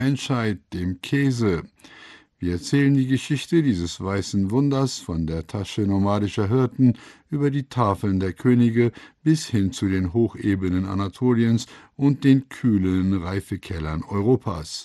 Menschheit, dem Käse. Wir erzählen die Geschichte dieses weißen Wunders von der Tasche nomadischer Hirten über die Tafeln der Könige bis hin zu den Hochebenen Anatoliens und den kühlen Reifekellern Europas.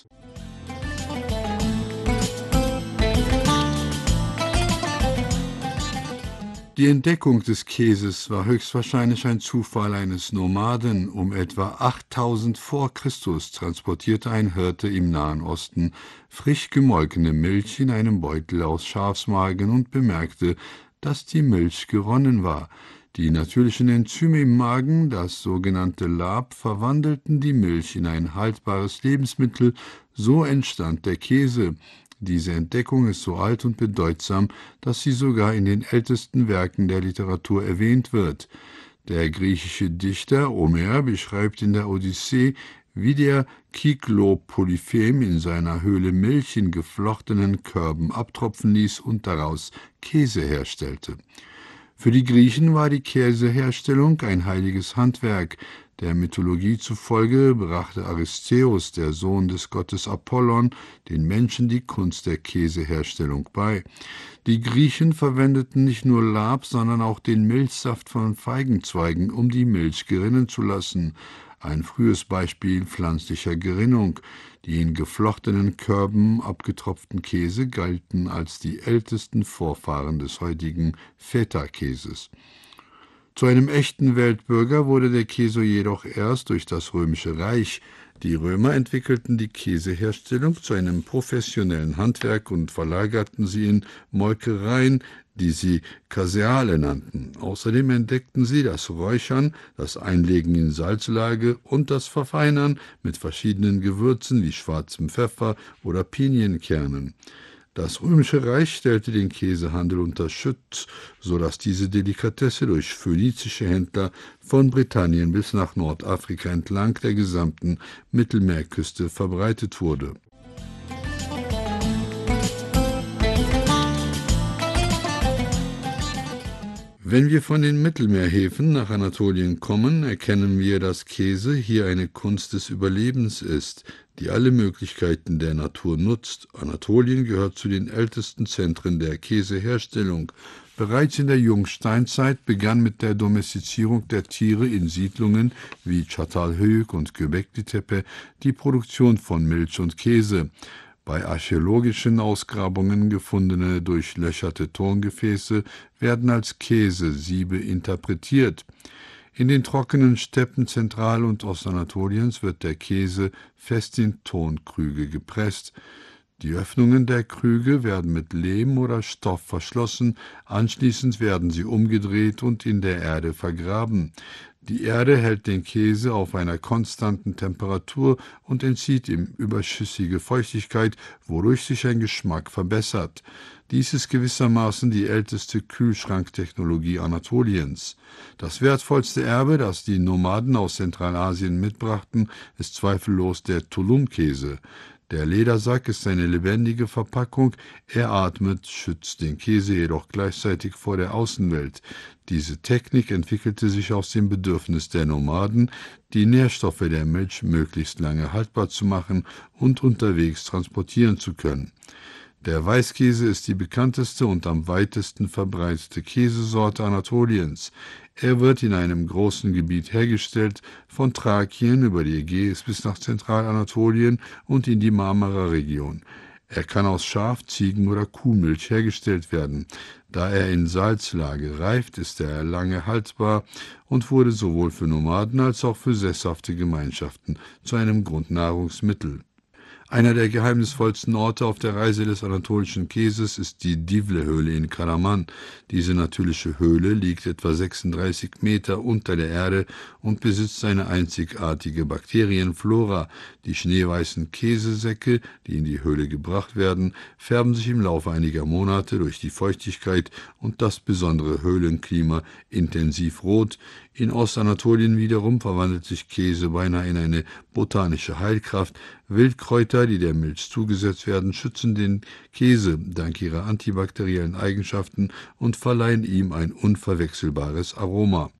Die Entdeckung des Käses war höchstwahrscheinlich ein Zufall eines Nomaden. Um etwa 8000 vor Christus transportierte ein Hirte im Nahen Osten frisch gemolkene Milch in einem Beutel aus Schafsmagen und bemerkte, dass die Milch geronnen war. Die natürlichen Enzyme im Magen, das sogenannte Lab, verwandelten die Milch in ein haltbares Lebensmittel. So entstand der Käse. Diese Entdeckung ist so alt und bedeutsam, dass sie sogar in den ältesten Werken der Literatur erwähnt wird. Der griechische Dichter Homer beschreibt in der Odyssee, wie der Kyklopolyphem in seiner Höhle Milch in geflochtenen Körben abtropfen ließ und daraus Käse herstellte. Für die Griechen war die Käseherstellung ein heiliges Handwerk. Der Mythologie zufolge brachte Aristeus, der Sohn des Gottes Apollon, den Menschen die Kunst der Käseherstellung bei. Die Griechen verwendeten nicht nur Lab, sondern auch den Milchsaft von Feigenzweigen, um die Milch gerinnen zu lassen. Ein frühes Beispiel pflanzlicher Gerinnung. Die in geflochtenen Körben abgetropften Käse galten als die ältesten Vorfahren des heutigen Feta-Käses. Zu einem echten Weltbürger wurde der Käse jedoch erst durch das Römische Reich. Die Römer entwickelten die Käseherstellung zu einem professionellen Handwerk und verlagerten sie in Molkereien, die sie Kaseale nannten. Außerdem entdeckten sie das Räuchern, das Einlegen in Salzlage und das Verfeinern mit verschiedenen Gewürzen wie schwarzem Pfeffer oder Pinienkernen. Das Römische Reich stellte den Käsehandel unter Schutz, so dass diese Delikatesse durch phönizische Händler von Britannien bis nach Nordafrika entlang der gesamten Mittelmeerküste verbreitet wurde. Wenn wir von den Mittelmeerhäfen nach Anatolien kommen, erkennen wir, dass Käse hier eine Kunst des Überlebens ist, die alle Möglichkeiten der Natur nutzt. Anatolien gehört zu den ältesten Zentren der Käseherstellung. Bereits in der Jungsteinzeit begann mit der Domestizierung der Tiere in Siedlungen wie Çatalhöyük und Göbekli-Tepe die Produktion von Milch und Käse. Bei archäologischen Ausgrabungen gefundene durchlöcherte Tongefäße werden als Käsesiebe interpretiert. In den trockenen Steppen Zentral- und Ostanatoliens wird der Käse fest in Tonkrüge gepresst. Die Öffnungen der Krüge werden mit Lehm oder Stoff verschlossen, anschließend werden sie umgedreht und in der Erde vergraben. Die Erde hält den Käse auf einer konstanten Temperatur und entzieht ihm überschüssige Feuchtigkeit, wodurch sich ein Geschmack verbessert. Dies ist gewissermaßen die älteste Kühlschranktechnologie Anatoliens. Das wertvollste Erbe, das die Nomaden aus Zentralasien mitbrachten, ist zweifellos der Tulum-Käse. Der Ledersack ist eine lebendige Verpackung, er atmet, schützt den Käse jedoch gleichzeitig vor der Außenwelt. Diese Technik entwickelte sich aus dem Bedürfnis der Nomaden, die Nährstoffe der Milch möglichst lange haltbar zu machen und unterwegs transportieren zu können. Der Weißkäse ist die bekannteste und am weitesten verbreitete Käsesorte Anatoliens. Er wird in einem großen Gebiet hergestellt, von Thrakien über die Ägäis bis nach Zentralanatolien und in die Marmara-Region. Er kann aus Schaf-, Ziegen- oder Kuhmilch hergestellt werden. Da er in Salzlage reift, ist er lange haltbar und wurde sowohl für Nomaden als auch für sesshafte Gemeinschaften zu einem Grundnahrungsmittel. Einer der geheimnisvollsten Orte auf der Reise des anatolischen Käses ist die Divle-Höhle in Karaman. Diese natürliche Höhle liegt etwa 36 Meter unter der Erde und besitzt eine einzigartige Bakterienflora. Die schneeweißen Käsesäcke, die in die Höhle gebracht werden, färben sich im Laufe einiger Monate durch die Feuchtigkeit und das besondere Höhlenklima intensiv rot. In Ostanatolien wiederum verwandelt sich Käse beinahe in eine botanische Heilkraft. Wildkräuter, die der Milch zugesetzt werden, schützen den Käse dank ihrer antibakteriellen Eigenschaften und verleihen ihm ein unverwechselbares Aroma.